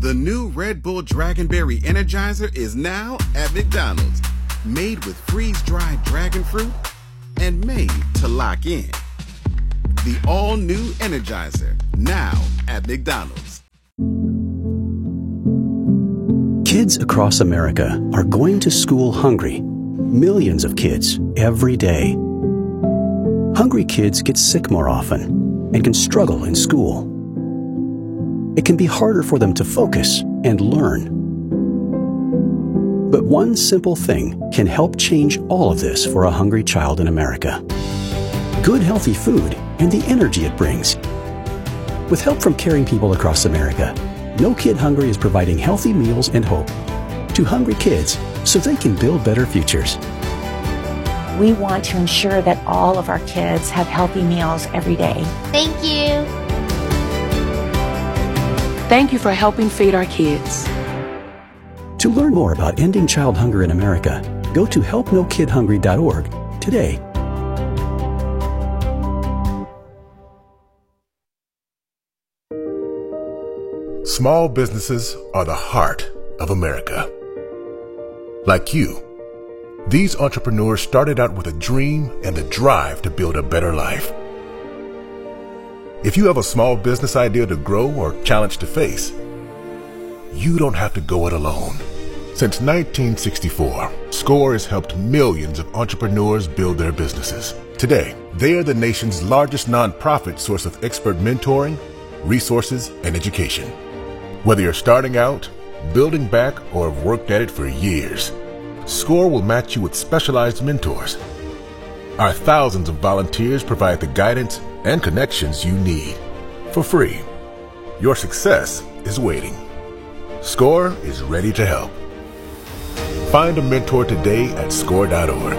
The new Red Bull Dragonberry Energizer is now at McDonald's. Made with freeze-dried dragon fruit and made to lock in. The all-new Energizer, now at McDonald's. Kids across America are going to school hungry. Millions of kids every day. Hungry kids get sick more often and can struggle in school. It can be harder for them to focus and learn. But one simple thing can help change all of this for a hungry child in America. Good healthy food and the energy it brings. With help from caring people across America, No Kid Hungry is providing healthy meals and hope to hungry kids so they can build better futures. We want to ensure that all of our kids have healthy meals every day. Thank you. Thank you for helping feed our kids. To learn more about ending child hunger in America, go to helpnokidhungry.org today. Small businesses are the heart of America. Like you, these entrepreneurs started out with a dream and the drive to build a better life. If you have a small business idea to grow or challenge to face, you don't have to go it alone. Since 1964, SCORE has helped millions of entrepreneurs build their businesses. Today, they are the nation's largest nonprofit source of expert mentoring, resources, and education. Whether you're starting out, building back, or have worked at it for years, SCORE will match you with specialized mentors. Our thousands of volunteers provide the guidance and connections you need for free. Your success is waiting. SCORE is ready to help. Find a mentor today at SCORE.org.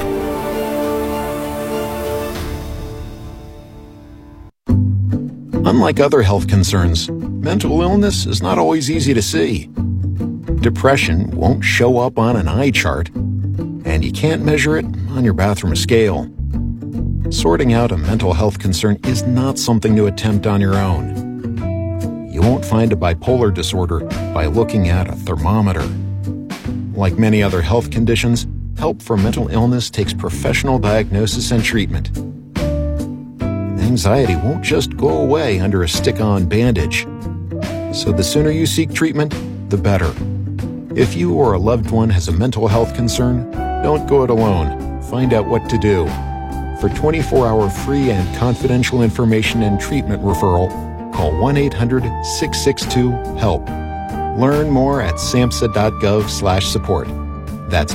Unlike other health concerns, mental illness is not always easy to see. Depression won't show up on an eye chart, and you can't measure it on your bathroom scale. Sorting out a mental health concern is not something to attempt on your own. You won't find a bipolar disorder by looking at a thermometer. Like many other health conditions, help for mental illness takes professional diagnosis and treatment. Anxiety won't just go away under a stick-on bandage. So the sooner you seek treatment, the better. If you or a loved one has a mental health concern, don't go it alone. Find out what to do. For 24-hour free and confidential information and treatment referral, call 1-800-662-HELP. Learn more at samhsa.gov/support. That's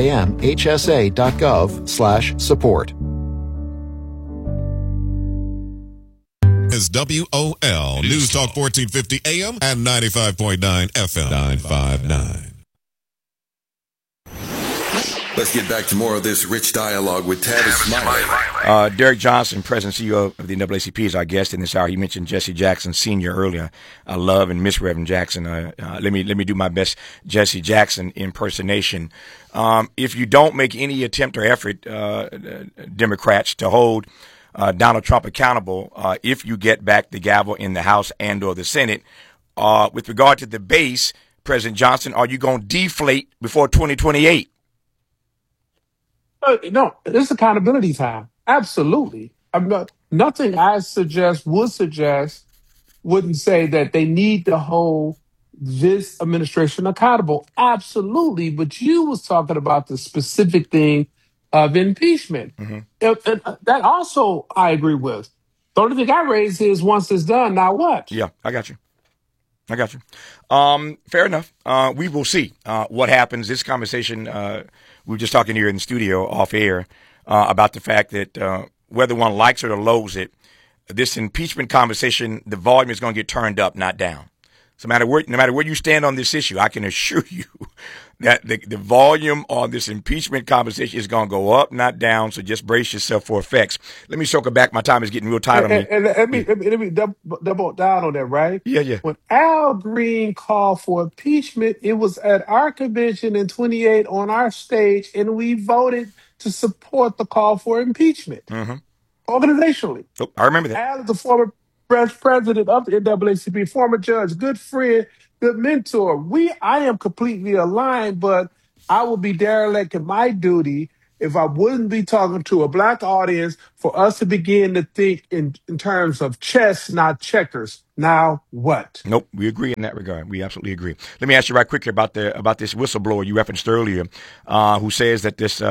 samhsa.gov/support. Is WOL News Talk 1450 AM and 95.9 FM 959. Let's get back to more of this rich dialogue with Tavis Smiley. Derek Johnson, President and CEO of the NAACP, is our guest in this hour. He mentioned Jesse Jackson Sr. earlier. I love and miss Reverend Jackson. Let me do my best Jesse Jackson impersonation. If you don't make any attempt or effort, Democrats, to hold Donald Trump accountable, if you get back the gavel in the House and or the Senate, with regard to the base, President Johnson, are you going to deflate before 2028? No, it's accountability time. Absolutely. Nothing I wouldn't say that they need to hold this administration accountable. Absolutely. But you was talking about the specific thing of impeachment. Mm-hmm. And that also I agree with. The only thing I raise is once it's done, now what? Yeah, I got you. Fair enough. We will see what happens. This conversation, we were just talking here in the studio off air about the fact that whether one likes it or loathes it, this impeachment conversation, the volume is going to get turned up, not down. So no matter where you stand on this issue, I can assure you that the volume on this impeachment conversation is going to go up, not down. So just brace yourself for effects. Let me circle back. My time is getting real tight on me. And let me double down on that, right? Yeah. When Al Green called for impeachment, it was at our convention in 28 on our stage, and we voted to support the call for impeachment Mm-hmm. organizationally. Oh, I remember that. Al is the former president of the NAACP, former judge, good friend, good mentor. I am completely aligned, but I would be derelict in my duty if I wouldn't be talking to a Black audience for us to begin to think in terms of chess, not checkers. Now what? Nope, we agree in that regard. We absolutely agree. Let me ask you right quickly about this whistleblower you referenced earlier, who says that this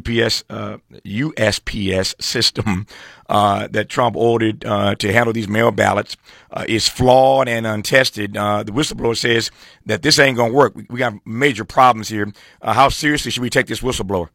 USPS system that Trump ordered to handle these mail ballots is flawed and untested. The whistleblower says that this ain't going to work. We got major problems here. How seriously should we take this whistleblower?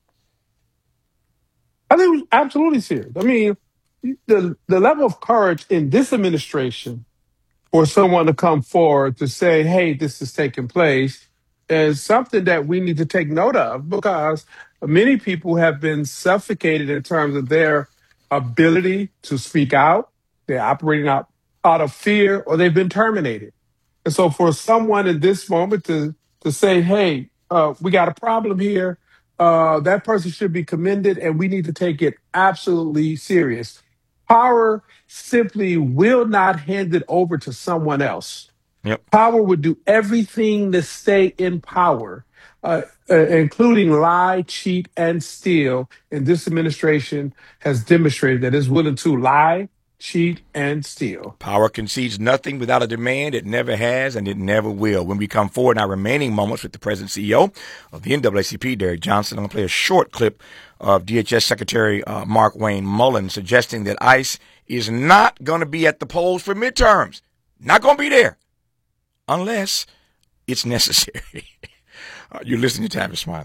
I think it was absolutely serious. I mean, the level of courage in this administration for someone to come forward to say, hey, this is taking place is something that we need to take note of, because many people have been suffocated in terms of their ability to speak out. They're operating out of fear, or they've been terminated. And so for someone in this moment to say, hey, we got a problem here, that person should be commended, and we need to take it absolutely serious. Power simply will not hand it over to someone else. Yep. Power would do everything to stay in power, including lie, cheat, and steal. And this administration has demonstrated that it's willing to lie, cheat, and steal. Power concedes nothing without a demand. It never has, and it never will. When we come forward in our remaining moments with the President CEO of the NAACP, Derek Johnson, I'm going to play a short clip of DHS Secretary Markwayne Mullin suggesting that ICE is not going to be at the polls for midterms. Not going to be there unless it's necessary. You're listening to Tavis Smiley.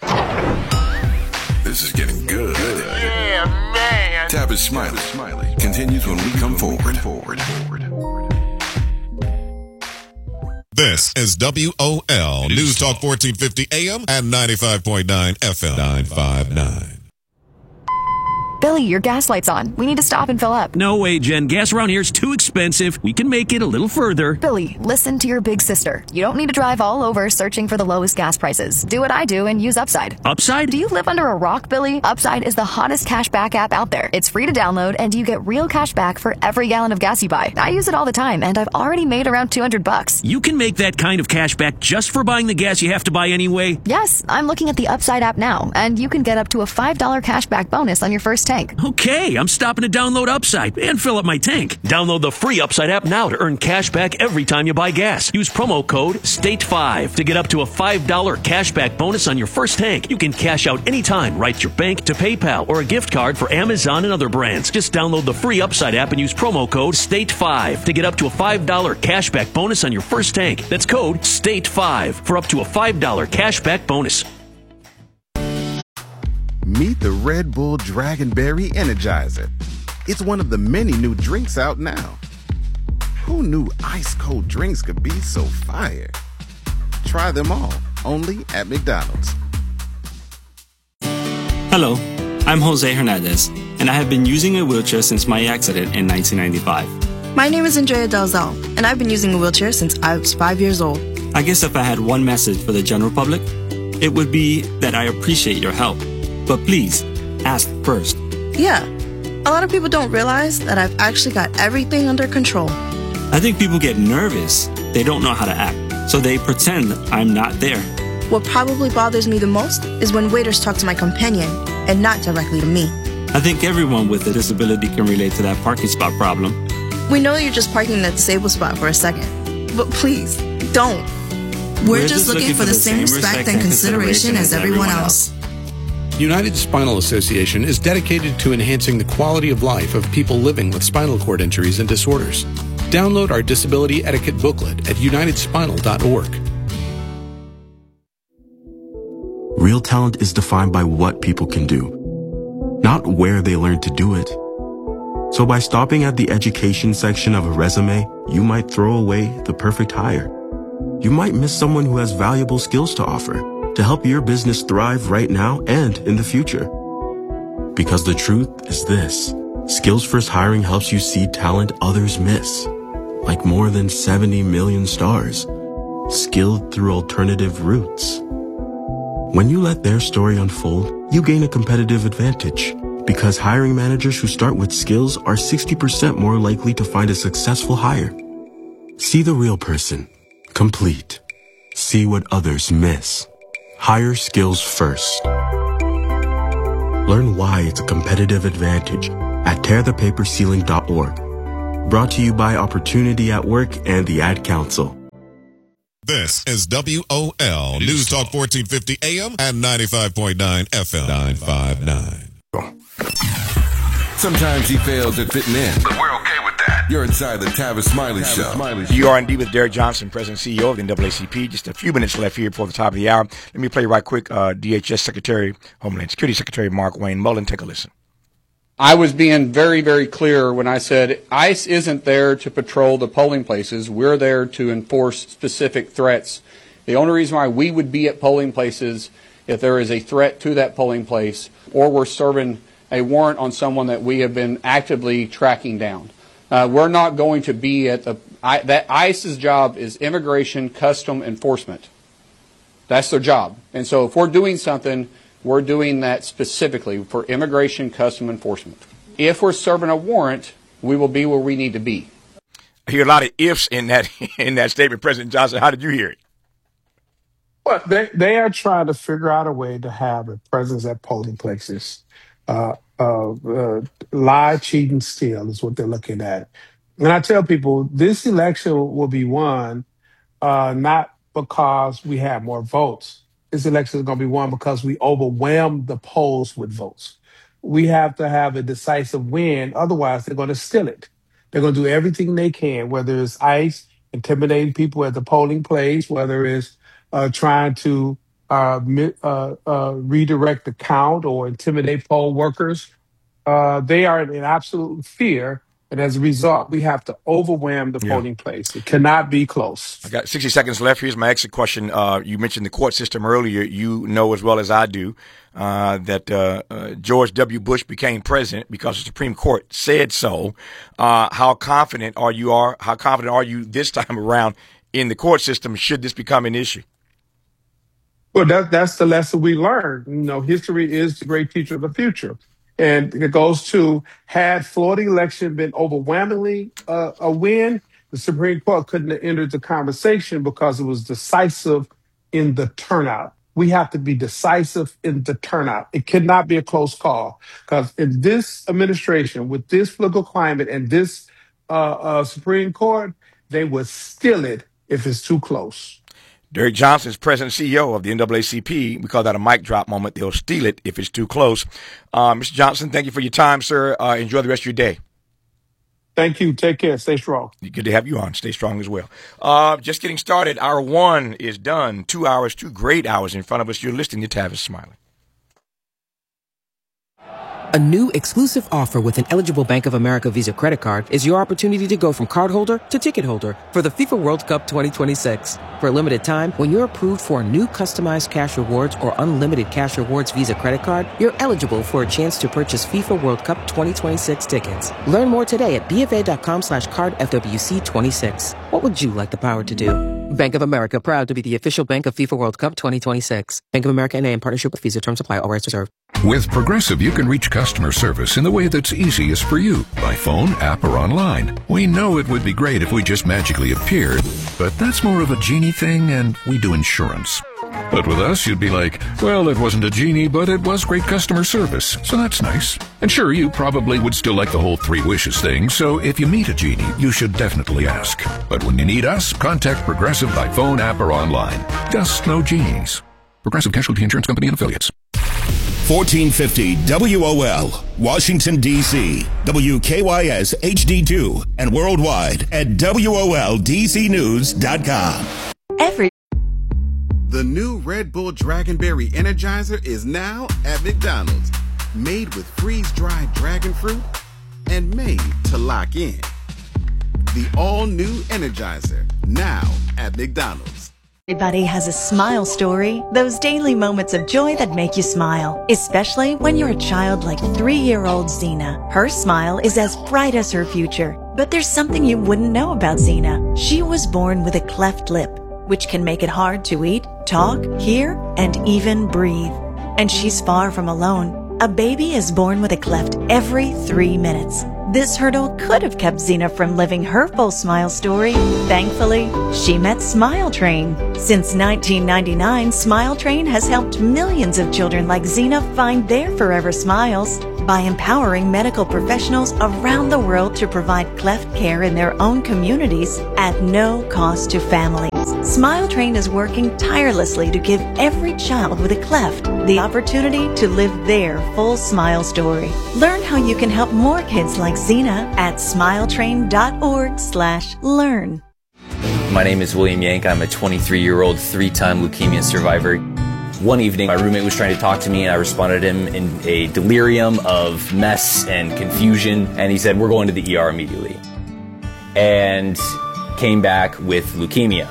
This is getting good. Yeah, man. Tavis Smiley continues when we come forward. This is WOL News Talk 1450 AM and 95.9 FM 959. Billy, your gas light's on. We need to stop and fill up. No way, Jen. Gas around here is too expensive. We can make it a little further. Billy, listen to your big sister. You don't need to drive all over searching for the lowest gas prices. Do what I do and use Upside. Upside? Do you live under a rock, Billy? Upside is the hottest cash back app out there. It's free to download, and you get real cash back for every gallon of gas you buy. I use it all the time, and I've already made around $200. You can make that kind of cash back just for buying the gas you have to buy anyway? Yes, I'm looking at the Upside app now, and you can get up to a $5 cash back bonus on your first tank. Okay, I'm stopping to download Upside and fill up my tank. Download the free Upside app now to earn cash back every time you buy gas. Use promo code STATE5 to get up to a $5 cash back bonus on your first tank. You can cash out anytime right to your bank, to PayPal, or a gift card for Amazon and other brands. Just download the free Upside app and use promo code STATE5 to get up to a $5 cash back bonus on your first tank. That's code STATE5 for up to a $5 cash back bonus. Meet the Red Bull Dragonberry Energizer. It's one of the many new drinks out now. Who knew ice-cold drinks could be so fire? Try them all, only at McDonald's. Hello, I'm Jose Hernandez, and I have been using a wheelchair since my accident in 1995. My name is Andrea Dalzell, and I've been using a wheelchair since I was 5 years old. I guess if I had one message for the general public, it would be that I appreciate your help. But please, ask first. Yeah, a lot of people don't realize that I've actually got everything under control. I think people get nervous. They don't know how to act, so they pretend I'm not there. What probably bothers me the most is when waiters talk to my companion and not directly to me. I think everyone with a disability can relate to that parking spot problem. We know you're just parking in the disabled spot for a second, but please, don't. We're just looking for the same respect and consideration as everyone else. United Spinal Association is dedicated to enhancing the quality of life of people living with spinal cord injuries and disorders. Download our disability etiquette booklet at unitedspinal.org. Real talent is defined by what people can do, not where they learn to do it. So by stopping at the education section of a resume, you might throw away the perfect hire. You might miss someone who has valuable skills to offer to help your business thrive right now and in the future. Because the truth is this: Skills First Hiring helps you see talent others miss, like more than 70 million stars, skilled through alternative routes. When you let their story unfold, you gain a competitive advantage, Because hiring managers who start with skills are 60% more likely to find a successful hire. See the real person. Complete. See what others miss. Hire skills first. Learn why it's a competitive advantage at tearthepaperceiling.org. Brought to you by Opportunity at Work and the Ad Council. This is WOL News Talk 1450 AM and 95.9 FM 959. Sometimes he fails at fitting in, but we're okay with that. You're inside the Tavis Smiley Show. You are indeed with Derek Johnson, President and CEO of the NAACP. Just a few minutes left here before the top of the hour. Let me play right quick. DHS Secretary, Homeland Security Secretary Mark Wayne Mullen. Take a listen. I was being very, very clear when I said ICE isn't there to patrol the polling places. We're there to enforce specific threats. The only reason why we would be at polling places if there is a threat to that polling place or we're serving a warrant on someone that we have been actively tracking down. We're not going to be at that ICE's job is immigration custom enforcement. That's their job. And so if we're doing something, we're doing that specifically for immigration custom enforcement. If we're serving a warrant, we will be where we need to be. I hear a lot of ifs in that statement, President Johnson. How did you hear it? Well, they are trying to figure out a way to have a presence at polling places. Lie, cheat, and steal is what they're looking at. And I tell people this election will be won not because we have more votes. This election is going to be won because we overwhelm the polls with votes. We have to have a decisive win. Otherwise, they're going to steal it. They're going to do everything they can, whether it's ICE intimidating people at the polling place, whether it's trying to redirect the count or intimidate poll workers. They are in absolute fear. And as a result, we have to overwhelm the polling place. It cannot be close. I got 60 seconds left. Here's my exit question. You mentioned the court system earlier. You know as well as I do that George W. Bush became president because the Supreme Court said so. How confident are you this time around in the court system should this become an issue? Well, that's the lesson we learned. You know, history is the great teacher of the future. And it goes to, had Florida election been overwhelmingly a win, the Supreme Court couldn't have entered the conversation because it was decisive in the turnout. We have to be decisive in the turnout. It cannot be a close call because in this administration, with this political climate and this Supreme Court, they would steal it if it's too close. Derek Johnson is President and CEO of the NAACP. We call that a mic drop moment. They'll steal it if it's too close. Mr. Johnson, thank you for your time, sir. Enjoy the rest of your day. Thank you. Take care. Stay strong. Good to have you on. Stay strong as well. Just getting started. Hour one is done. 2 hours, 2 great hours in front of us. You're listening to Tavis Smiley. A new exclusive offer with an eligible Bank of America Visa credit card is your opportunity to go from card holder to ticket holder for the FIFA World Cup 2026. For a limited time, when you're approved for a new customized cash rewards or unlimited cash rewards Visa credit card, you're eligible for a chance to purchase FIFA World Cup 2026 tickets. Learn more today at BofA.com/cardFWC26. What would you like the power to do? Bank of America, proud to be the official bank of FIFA World Cup 2026. Bank of America N.A. in partnership with Visa. Terms apply. All rights reserved. With Progressive, you can reach customer service in the way that's easiest for you, by phone, app, or online. We know it would be great if we just magically appeared, but that's more of a genie thing, and we do insurance. But with us, you'd be like, well, it wasn't a genie, but it was great customer service, so that's nice. And sure, you probably would still like the whole 3 wishes thing, so if you meet a genie, you should definitely ask. But when you need us, contact Progressive by phone, app, or online. Just no genies. Progressive Casualty Insurance Company and Affiliates. 1450 WOL, Washington, D.C., WKYS HD2, and worldwide at WOLDCnews.com. The new Red Bull Dragonberry Energizer is now at McDonald's. Made with freeze-dried dragon fruit and made to lock in. The all-new Energizer, now at McDonald's. Everybody has a smile story, those daily moments of joy that make you smile, especially when you're a child like 3-year-old Xena. Her smile is as bright as her future, but there's something you wouldn't know about Xena. She was born with a cleft lip, which can make it hard to eat, talk, hear, and even breathe. And she's far from alone. A baby is born with a cleft every 3 minutes. This hurdle could have kept Xena from living her full smile story. Thankfully, she met Smile Train. Since 1999, Smile Train has helped millions of children like Xena find their forever smiles by empowering medical professionals around the world to provide cleft care in their own communities at no cost to families. Smile Train is working tirelessly to give every child with a cleft the opportunity to live their full smile story. Learn how you can help more kids like Xena at smiletrain.org/learn. My name is William Yank. I'm a 23-year-old three-time leukemia survivor. One evening, my roommate was trying to talk to me, and I responded to him in a delirium of mess and confusion, and he said, "We're going to the ER immediately," and came back with leukemia.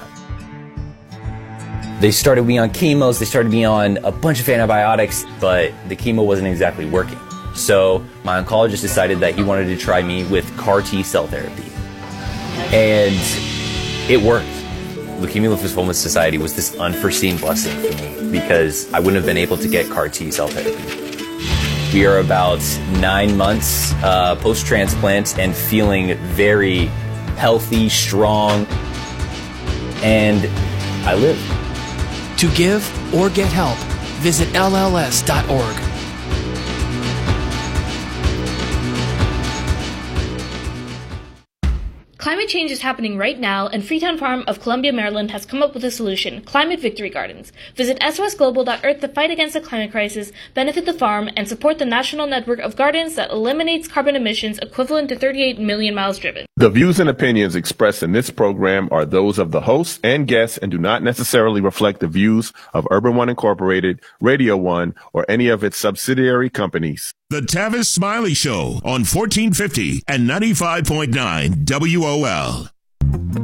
They started me on chemos, they started me on a bunch of antibiotics, but the chemo wasn't exactly working. So my oncologist decided that he wanted to try me with CAR T cell therapy. And it worked. Leukemia Lymphoma Society was this unforeseen blessing for me because I wouldn't have been able to get CAR T cell therapy. We are about 9 months post-transplant and feeling very healthy, strong, and I live. To give or get help, visit LLS.org. Climate change is happening right now, and Freetown Farm of Columbia, Maryland has come up with a solution, Climate Victory Gardens. Visit SOSglobal.earth to fight against the climate crisis, benefit the farm, and support the national network of gardens that eliminates carbon emissions equivalent to 38 million miles driven. The views and opinions expressed in this program are those of the hosts and guests and do not necessarily reflect the views of Urban One Incorporated, Radio One, or any of its subsidiary companies. The Tavis Smiley Show on 1450 and 95.9 WOL.